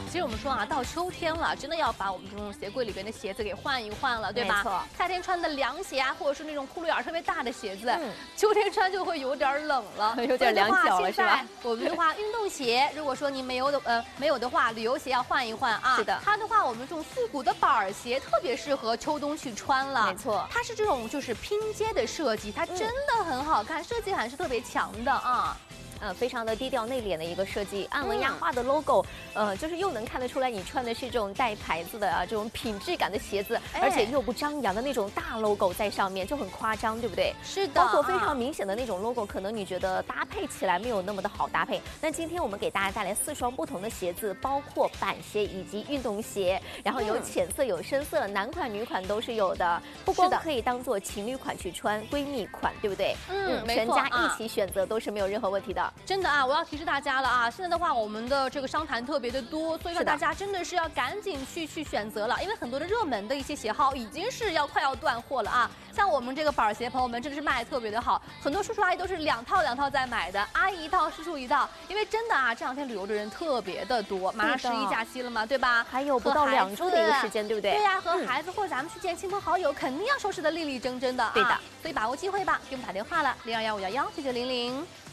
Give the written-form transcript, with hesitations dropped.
其实我们说啊，到秋天了，真的要把我们这种鞋柜里边的鞋子给换一换了，对吧？ 没错。 夏天穿的凉鞋啊，或者是那种窟窿眼特别大的鞋子，秋天穿就会有点冷了， 有点凉脚了，是吧？ 我们的话，运动鞋，如果说你没有的话，旅游鞋要换一换啊。 是的。 它的话，我们这种复古的板儿鞋特别适合秋冬去穿了。 没错。 它是这种就是拼接的设计，它真的很好看，设计感是特别强的啊。 非常的低调内敛的一个设计，暗纹压花的 logo，就是又能看得出来你穿的是这种带牌子的这种品质感的鞋子，而且又不张扬的那种大 logo 在上面，就很夸张，对不对？ 是的， 包括非常明显的那种 logo，可能你觉得搭配起来没有那么的好搭配。那今天我们给大家带来4双不同的鞋子，包括板鞋以及运动鞋，然后有浅色有深色，男款女款都是有的，不光可以当做情侣款去穿，闺蜜款，对不对？全家一起选择都是没有任何问题的。 真的啊，我要提示大家了啊！现在的话，我们的这个商谈特别的多，所以说大家真的是要赶紧去选择了，因为很多的热门的一些鞋号已经是快要断货了啊。像我们这个板鞋，朋友们真的是卖的特别的好，很多叔叔阿姨都是2套在买的，阿姨一套，叔叔一套，因为真的啊，这2天旅游的人特别的多，马上11假期了嘛，对吧？ 还有不到2周的一个时间，对不对？ 对呀，和孩子或者咱们去见亲朋好友，肯定要收拾的立立正正的啊。 对的， 所以把握机会吧，给我们打电话了，0215119900。